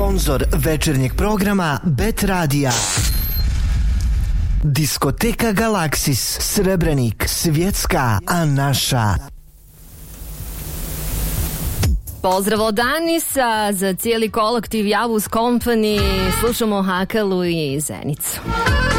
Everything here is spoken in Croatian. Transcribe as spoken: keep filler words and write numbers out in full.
Sponzor večernjeg programa Bet Radija. Diskoteka Galaksis, Srebrenik, svjetska, a naša. Pozdrav od Anisa za cijeli kolektiv Javus Company. Slušamo Hakalu i Zenicu.